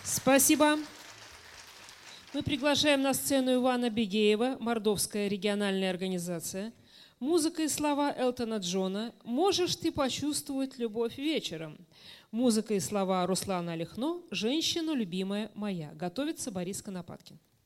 Спасибо. Мы приглашаем на сцену Ивана Бегеева, Мордовская региональная организация. Музыка и слова Элтона Джона «Можешь ты почувствовать любовь вечером». Музыка и слова Руслана Алихно «Женщина, любимая моя». Готовится Борис Конопаткин.